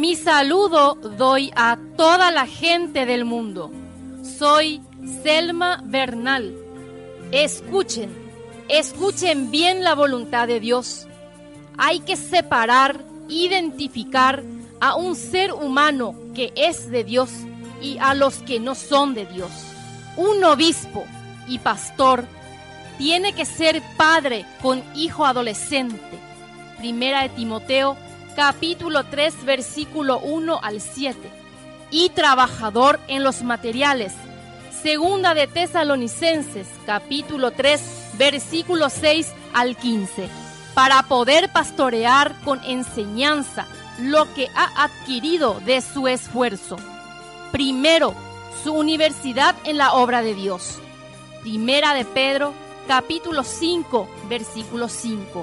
Mi saludo doy a toda la gente del mundo. Soy Selma Bernal. Escuchen bien la voluntad de Dios. Hay que separar, identificar a un ser humano que es de Dios y a los que no son de Dios. Un obispo y pastor tiene que ser padre con hijo adolescente. Primera de Timoteo, capítulo 3, versículo 1 al 7. Y trabajador en los materiales. Segunda de Tesalonicenses, capítulo 3, versículo 6 al 15. Para poder pastorear con enseñanza lo que ha adquirido de su esfuerzo. Primero, su universidad en la obra de Dios. Primera de Pedro, capítulo 5, versículo 5.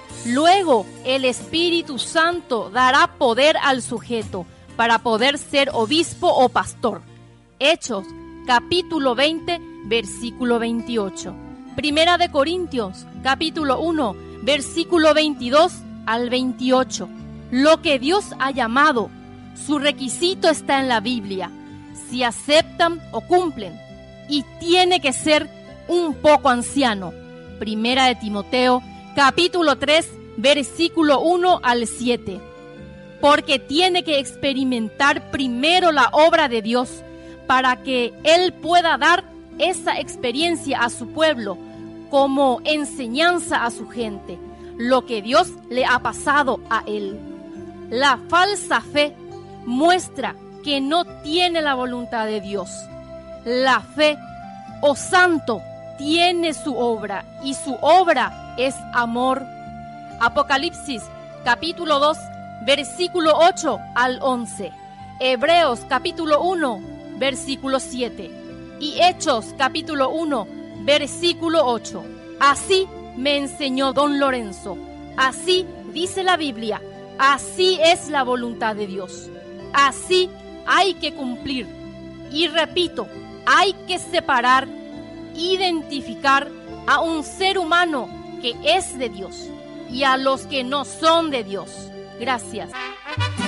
Luego, el Espíritu Santo dará poder al sujeto para poder ser obispo o pastor. Hechos, capítulo 20, versículo 28. Primera de Corintios, capítulo 1, versículo 22 al 28. Lo que Dios ha llamado, su requisito está en la Biblia. Si aceptan o cumplen, y tiene que ser un poco anciano. Primera de Timoteo, capítulo 3, versículo 1 al 7. Porque tiene que experimentar primero la obra de Dios para que Él pueda dar esa experiencia a su pueblo como enseñanza a su gente, lo que Dios le ha pasado a Él. La falsa fe muestra que no tiene la voluntad de Dios. La fe, o santo, tiene su obra y su obra es amor. Apocalipsis, capítulo 2, versículo 8 al 11. Hebreos, capítulo 1, versículo 7. Y Hechos, capítulo 1, versículo 8. Así me enseñó don Lorenzo. Así dice la Biblia. Así es la voluntad de Dios. Así hay que cumplir. Y repito, hay que separar, identificar a un ser humano que es de Dios y a los que no son de Dios. Gracias.